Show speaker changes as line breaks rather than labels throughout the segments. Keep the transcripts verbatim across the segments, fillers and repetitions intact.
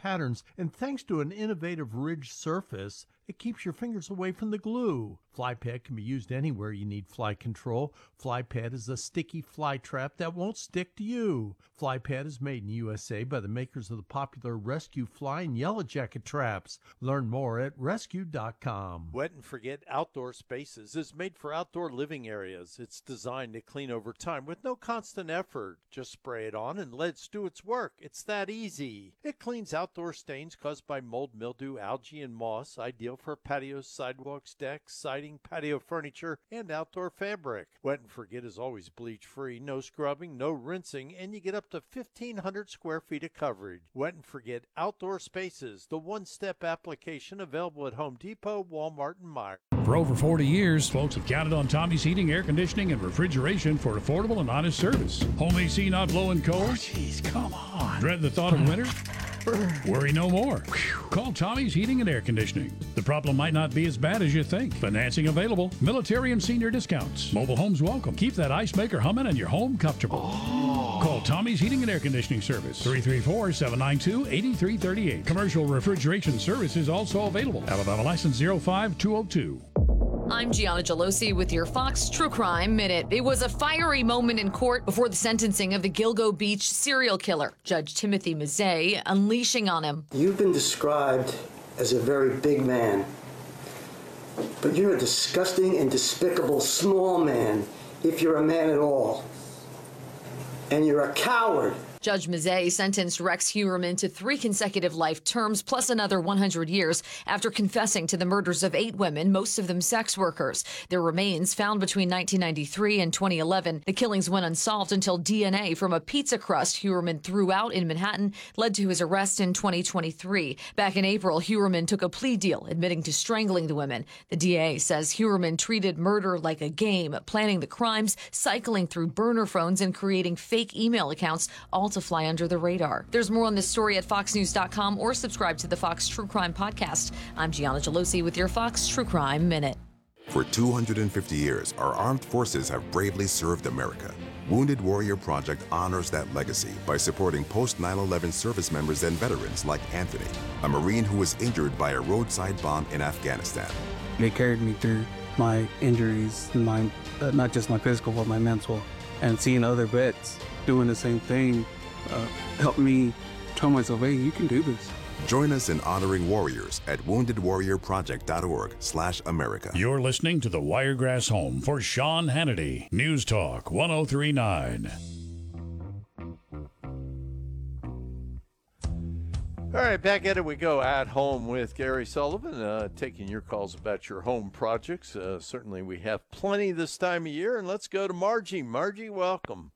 patterns, and thanks to an innovative ridged surface, it keeps your fingers away from the glue. FlyPad can be used anywhere you need fly control. FlyPad is a sticky fly trap that won't stick to you. FlyPad is made in U S A by the makers of the popular Rescue Fly and Yellow Jacket traps. Learn more at rescue dot com.
Wet and Forget Outdoor Spaces is made for outdoor living areas. It's designed to clean over time with no constant effort. Just spray it on and let it do its work. It's that easy. It cleans outdoor stains caused by mold, mildew, algae, and moss, ideal for patios, sidewalks, decks, siding, patio furniture, and outdoor fabric. Wet and Forget is always bleach-free, no scrubbing, no rinsing, and you get up to fifteen hundred square feet of coverage. Wet and Forget Outdoor Spaces, the one-step application available at Home Depot, Walmart, and Meijer.
For over forty years, folks have counted on Tommy's Heating, Air Conditioning, and Refrigeration for affordable and honest service. Home A C not blowing cold?
Jeez, come on.
Dread the thought of winter? Worry no more. Call Tommy's Heating and Air Conditioning. The problem might not be as bad as you think. Financing available. Military and senior discounts. Mobile homes welcome. Keep that ice maker humming and your home comfortable. Oh. Call Tommy's Heating and Air Conditioning Service. three three four, seven nine two, eight three three eight. Commercial refrigeration service is also available. Alabama license zero five two zero two.
I'm Gianna Gelosi with your Fox True Crime Minute. It was a fiery moment in court before the sentencing of the Gilgo Beach serial killer. Judge Timothy Mazzei unleashing on him.
You've been described as a very big man, but you're a disgusting and despicable small man, if you're a man at all. And you're a coward.
Judge Mazzei sentenced Rex Heuermann to three consecutive life terms plus another one hundred years after confessing to the murders of eight women, most of them sex workers. Their remains found between nineteen ninety-three and twenty eleven. The killings went unsolved until D N A from a pizza crust Heuermann threw out in Manhattan led to his arrest in twenty twenty-three. Back in April, Heuermann took a plea deal admitting to strangling the women. The D A says Heuermann treated murder like a game, planning the crimes, cycling through burner phones, and creating fake email accounts, all to fly under the radar. There's more on this story at fox news dot com or subscribe to the Fox True Crime Podcast. I'm Gianna Gelosi with your Fox True Crime Minute.
For two hundred fifty years, our armed forces have bravely served America. Wounded Warrior Project honors that legacy by supporting post nine eleven service members and veterans like Anthony, a Marine who was injured by a roadside bomb in Afghanistan.
They carried me through my injuries, my uh, not just my physical, but my mental. And seeing other vets doing the same thing uh, helped me tell myself, hey, you can do this.
Join us in honoring warriors at wounded warrior project dot org slash America.
You're listening to the Wiregrass Home for Sean Hannity. News Talk one oh three point nine.
All right, back at it we go at home with Gary Sullivan, uh, taking your calls about your home projects. Uh, certainly we have plenty this time of year, and let's go to Margie. Margie, welcome.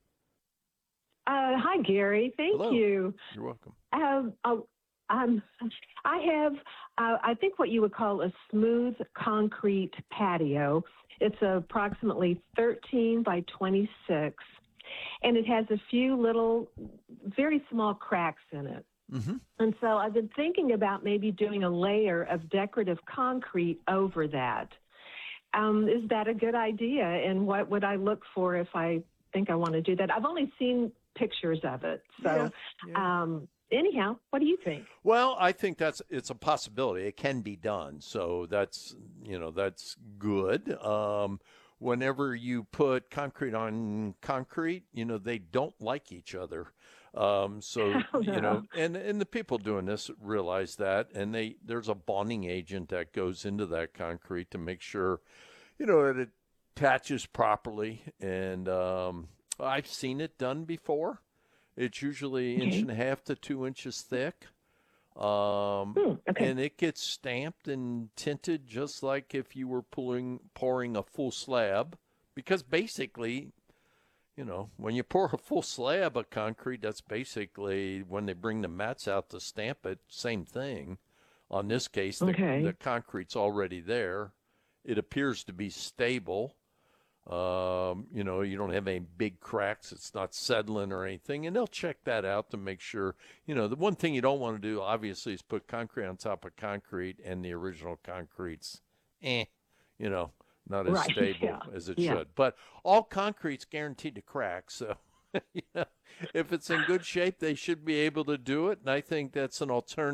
Uh, hi, Gary. Thank
Hello.
you.
You're welcome.
Um, uh, um, I have, uh, I think, what you would call a smooth concrete patio. It's approximately thirteen by twenty-six, and it has a few little, very small cracks in it.
Mm-hmm.
And so I've been thinking about maybe doing a layer of decorative concrete over that. Um, is that a good idea? And what would I look for if I think I want to do that? I've only seen pictures of it. So
Yeah, yeah.
Um, anyhow, what do you think?
Well, I think that's it's a possibility. It can be done. So that's, you know, that's good. Um, whenever you put concrete on concrete, you know, they don't like each other. Um, so,
Oh, no.
you know, and, and the people doing this realize that, and they, there's a bonding agent that goes into that concrete to make sure, you know, that it attaches properly. And, um, I've seen it done before. It's usually an
Okay.
inch and a half to two inches thick. Um,
Hmm, okay.
and it gets stamped and tinted just like if you were pulling, pouring a full slab, because basically, you know, when you pour a full slab of concrete, that's basically when they bring the mats out to stamp it, same thing. On this case, the,
Okay.
the concrete's already there. It appears to be stable. Um, you know, you don't have any big cracks. It's not settling or anything. And they'll check that out to make sure, you know, the one thing you don't want to do, obviously, is put concrete on top of concrete and the original concrete's, eh, you know, not as
Right,
stable
yeah,
as it
yeah.
should. But all concrete's guaranteed to crack. So, you know, if it's in good shape, they should be able to do it. And I think that's an alternative.